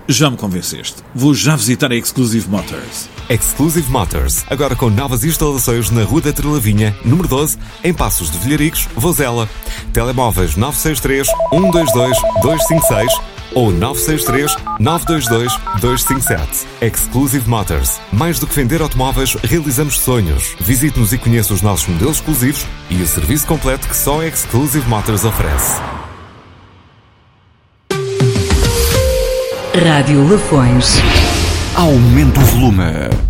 Já me convenceste. Vou já visitar a Exclusive Motors. Exclusive Motors, agora com novas instalações na Rua da Trelavinha, número 12, em Passos de Vilharicos, Vozela. Telemóveis 963 122 256 ou 963 922 257. Exclusive Motors. Mais do que vender automóveis, realizamos sonhos. Visite-nos e conheça os nossos modelos exclusivos e o serviço completo que só a Exclusive Motors oferece. Rádio Lafões. Aumenta o volume.